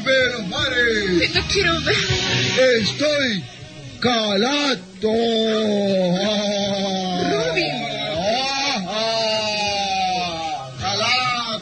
ve los mares. No quiero ver. Estoy calato.